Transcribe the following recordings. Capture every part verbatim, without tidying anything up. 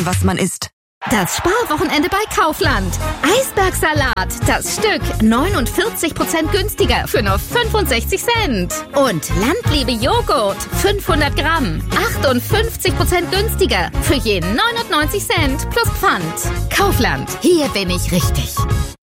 was man isst. Das Sparwochenende bei Kaufland. Eisbergsalat, das Stück, neunundvierzig Prozent günstiger für nur fünfundsechzig Cent. Und Landliebe Joghurt, fünfhundert Gramm, achtundfünfzig Prozent günstiger für je neunundneunzig Cent plus Pfand. Kaufland, hier bin ich richtig.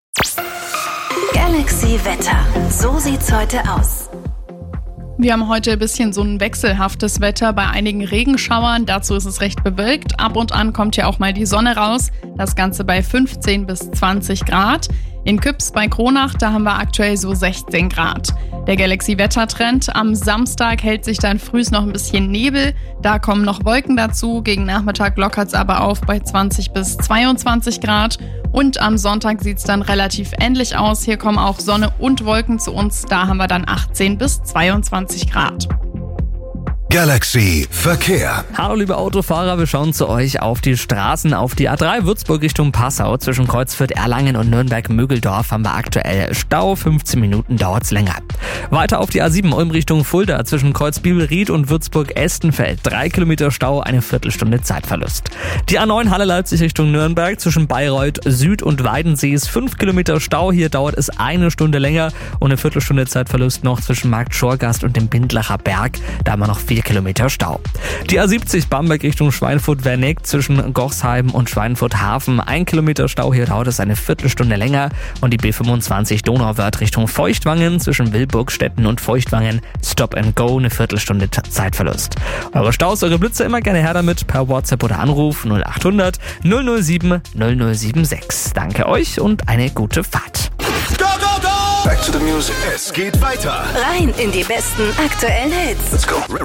Galaxy Wetter. So sieht's heute aus. Wir haben heute ein bisschen so ein wechselhaftes Wetter bei einigen Regenschauern. Dazu ist es recht bewölkt. Ab und an kommt ja auch mal die Sonne raus. Das Ganze bei fünfzehn bis zwanzig Grad. In Küps bei Kronach, da haben wir aktuell so sechzehn Grad. Der Galaxy-Wettertrend. Am Samstag hält sich dann frühs noch ein bisschen Nebel. Da kommen noch Wolken dazu. Gegen Nachmittag lockert es aber auf bei zwanzig bis zweiundzwanzig Grad. Und am Sonntag sieht es dann relativ ähnlich aus. Hier kommen auch Sonne und Wolken zu uns. Da haben wir dann achtzehn bis zweiundzwanzig Grad. Galaxy Verkehr. Hallo liebe Autofahrer, wir schauen zu euch auf die Straßen. Auf die A drei Würzburg Richtung Passau zwischen Kreuzfürth, Erlangen und Nürnberg-Mögeldorf haben wir aktuell Stau. fünfzehn Minuten dauert's länger. Weiter auf die A sieben Ulm Richtung Fulda zwischen Kreuzbibelried und Würzburg-Estenfeld. Drei Kilometer Stau, eine Viertelstunde Zeitverlust. Die A neun Halle Leipzig Richtung Nürnberg zwischen Bayreuth Süd und Weidensee ist fünf Kilometer Stau. Hier dauert es eine Stunde länger und eine Viertelstunde Zeitverlust noch zwischen Markt Schorgast und dem Bindlacher Berg. Da haben wir noch vier Kilometer Stau. Die A siebzig Bamberg Richtung Schweinfurt-Werneck zwischen Gochsheim und Schweinfurt-Hafen. Ein Kilometer Stau, hier dauert es eine Viertelstunde länger. Und die B fünfundzwanzig Donauwörth Richtung Feuchtwangen zwischen Wilburgstetten und Feuchtwangen. Stop and go, eine Viertelstunde Zeitverlust. Eure Staus, eure Blitze immer gerne her damit per WhatsApp oder Anruf null acht hundert null null sieben null null sieben sechs. Danke euch und eine gute Fahrt. Go, go, go! Back to the music. Es geht weiter. Rein in die besten aktuellen Hits. Let's go.